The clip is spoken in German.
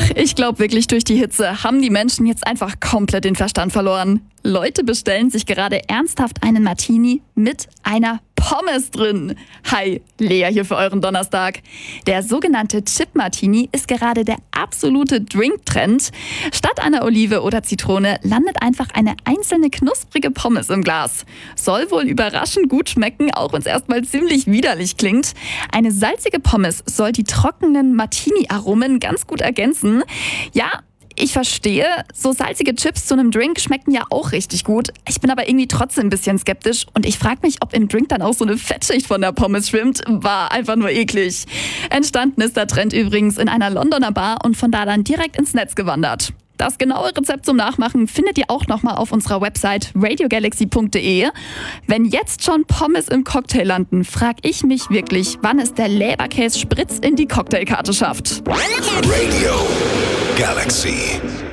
Ich glaube wirklich, durch die Hitze haben die Menschen jetzt einfach komplett den Verstand verloren. Leute bestellen sich gerade ernsthaft einen Martini mit einer Pommes drin. Hi, Lea hier für euren Donnerstag. Der sogenannte Chip Martini ist gerade der absolute Drink-Trend. Statt einer Olive oder Zitrone landet einfach eine einzelne knusprige Pommes im Glas. Soll wohl überraschend gut schmecken, auch wenn es erstmal ziemlich widerlich klingt. Eine salzige Pommes soll die trockenen Martini-Aromen ganz gut ergänzen. Ja, ich verstehe, so salzige Chips zu einem Drink schmecken ja auch richtig gut. Ich bin aber irgendwie trotzdem ein bisschen skeptisch und ich frage mich, ob im Drink dann auch so eine Fettschicht von der Pommes schwimmt. War einfach nur eklig. Entstanden ist der Trend übrigens in einer Londoner Bar und von da dann direkt ins Netz gewandert. Das genaue Rezept zum Nachmachen findet ihr auch nochmal auf unserer Website radiogalaxy.de. Wenn jetzt schon Pommes im Cocktail landen, frage ich mich wirklich, wann es der Leberkäse Spritz in die Cocktailkarte schafft. Radio Galaxy.